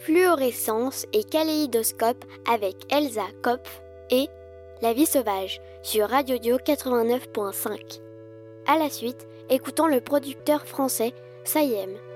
Fluorescence et kaléidoscope avec Elsa Kopf et La vie sauvage sur Radio Dio 89.5. À la suite, écoutons le producteur français Sayem.